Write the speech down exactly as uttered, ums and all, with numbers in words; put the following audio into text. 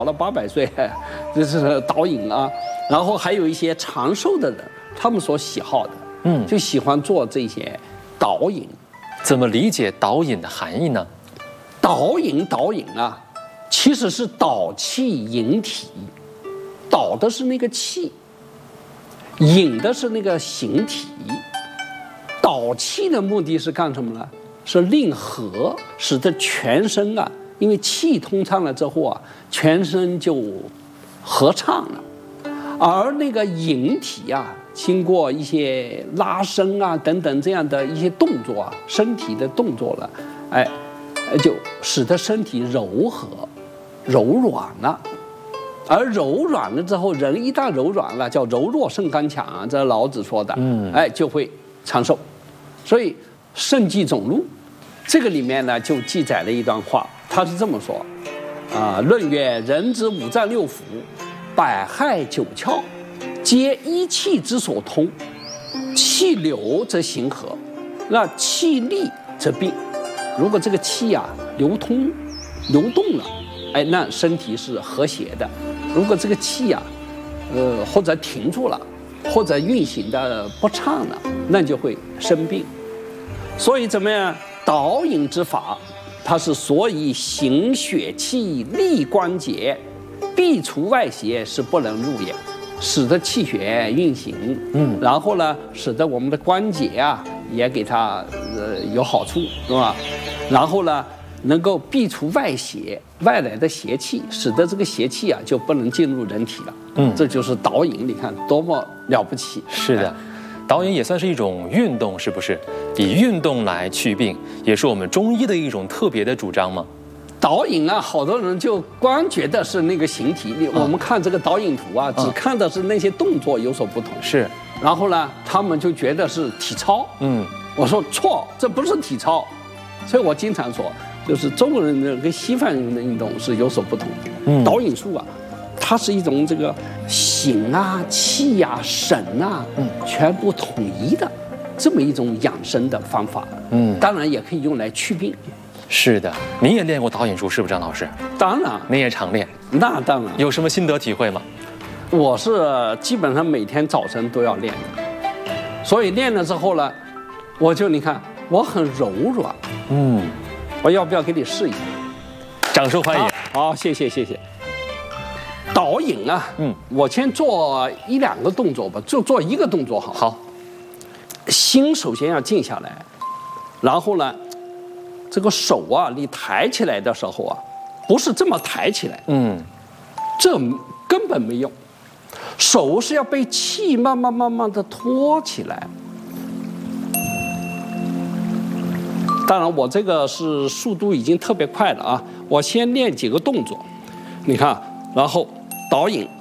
到了八百岁，这是导引啊。然后还有一些长寿的人，他们所喜好的，嗯，就喜欢做这些导引。 怎么理解导引的含义呢？ 导引导引啊，其实是导气引体，导的是那个气，引的是那个形体。导气的目的是干什么呢？是令和，使得全身啊，因为气通畅了之后啊，全身就合畅了。而那个引体啊，经过一些拉伸啊等等这样的一些动作啊，身体的动作了，哎，就使得身体柔和、柔软了。而柔软了之后，人一旦柔软了，叫柔弱胜刚强啊，这是老子说的，嗯，哎，就会长寿。所以《圣纪总录》这个里面呢，就记载了一段话，他是这么说啊、呃：论曰，人之五脏六腑，百害九窍，皆一气之所通。气流则行和，那气利则病。如果这个气啊流通、流动了，哎，那身体是和谐的。如果这个气啊，呃，或者停住了，或者运行的不畅了，那就会生病。所以怎么样？导引之法，它是所以行血气、利关节，避除外邪，是不能入也，使得气血运行。嗯，然后呢，使得我们的关节啊也给它呃有好处，是吧？然后呢，能够避除外邪、外来的邪气，使得这个邪气啊就不能进入人体了。嗯，这就是导引，你看多么了不起！ 是的。导引也算是一种运动，是不是？以运动来祛病，也是我们中医的一种特别的主张吗？ 导引啊，好多人就光觉得是那个形体，嗯、我们看这个导引图啊，只看的是那些动作有所不同。是，然后呢，他们就觉得是体操。嗯，我说错，这不是体操。所以我经常说，就是中国人的跟西方人的运动是有所不同的。嗯，导引术啊，它是一种这个形啊、气啊、神啊，嗯，全部统一的这么一种养生的方法。嗯，当然也可以用来祛病。 是的，您也练过导引术是不是，张老师？ 当然， 您也常练。 那当然。 有什么心得体会吗？ 我是基本上每天早晨都要练的，所以练了之后呢，我就你看我很柔软。嗯，我要不要给你试一下？ 掌声欢迎。 好，好，谢谢谢谢。导引啊，嗯，我先做一两个动作吧，就做一个动作好。 好。 心首先要静下来，然后呢，这个手啊，你抬起来的时候啊，不是这么抬起来，嗯，这根本没用。手是要被气慢慢慢慢的托起来。当然，我这个是速度已经特别快了啊，我先练几个动作，你看，然后导引。